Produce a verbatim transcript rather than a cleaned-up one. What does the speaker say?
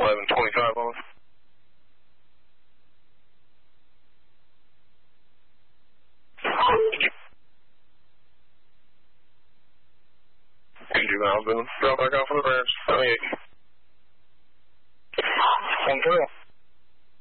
eleven twenty-five on. Could you Malibu drop back off of